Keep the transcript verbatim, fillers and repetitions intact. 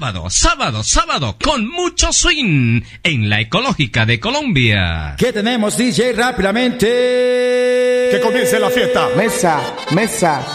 sábado, sábado, sábado, con mucho swing en la Ecológica de Colombia. ¿Qué tenemos, D J? Rápidamente. Que comience la fiesta. Mesa, mesa.